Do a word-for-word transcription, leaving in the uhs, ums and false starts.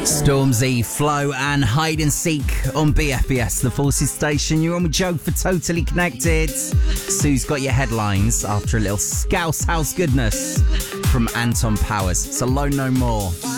Stormzy, Flow and Hide and Seek on B F B S, the Forces station. You're on with Joe for Totally Connected. Sue's got your headlines after a little Scouse House goodness from Anton Powers. It's Alone No More.